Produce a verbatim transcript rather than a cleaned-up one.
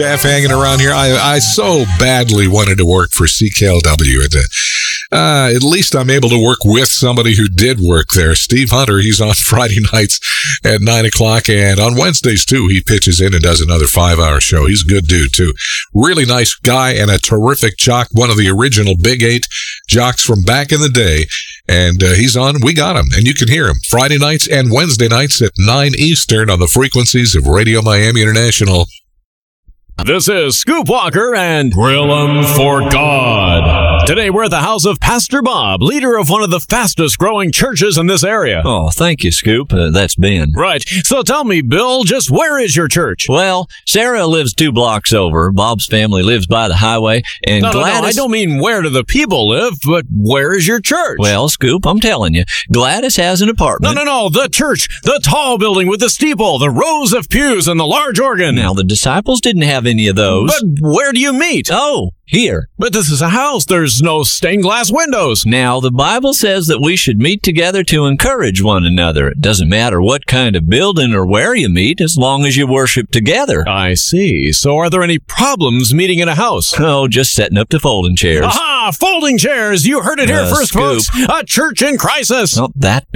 Staff hanging around here. I, I so badly wanted to work for C K L W. And, uh, at least I'm able to work with somebody who did work there. Steve Hunter, he's on Friday nights at nine o'clock, and on Wednesdays, too, he pitches in and does another five-hour show. He's a good dude, too. Really nice guy and a terrific jock, one of the original Big Eight jocks from back in the day. And uh, he's on. We got him. And you can hear him Friday nights and Wednesday nights at nine Eastern on the frequencies of Radio Miami International. This is Scoop Walker and Grill 'em for God. Today we're at the house of Pastor Bob, leader of one of the fastest growing churches in this area. Oh, thank you, Scoop. Uh, that's Ben. Right. So tell me, Bill, just where is your church? Well, Sarah lives two blocks over. Bob's family lives by the highway. And no, Gladys... no, no, I don't mean where do the people live, but where is your church? Well, Scoop, I'm telling you, Gladys has an apartment. No, no, no, the church, the tall building with the steeple, the rows of pews, and the large organ. Now, the disciples didn't have any of those. But where do you meet? Oh, here. But this is a house. There's no stained glass windows. Now, the Bible says that we should meet together to encourage one another. It doesn't matter what kind of building or where you meet, as long as you worship together. I see. So are there any problems meeting in a house? Oh, just setting up the folding chairs. Aha! Folding chairs! You heard it here Uh, first, Scoop. folks. A church in crisis. Not that